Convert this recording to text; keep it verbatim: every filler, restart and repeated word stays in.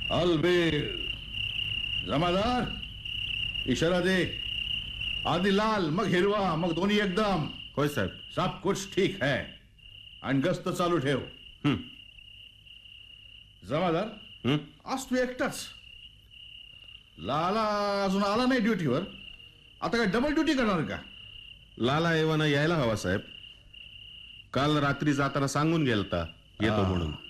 अलबेल जमादार इशारा दे. आधी लाल मग हिरवा मग दोन्ही एकदम. होय साहेब. सब कुछ ठीक है. आणि गस्त चालू ठेव. हं. जमादार हं? आज तू एकटाच. लाला अजून आला नाही ड्युटीवर. आता काय डबल ड्युटी करणार का? लाला एवाना यायला हवा साहेब. काल रात्री जाताना सांगून गेलता येतो म्हणून.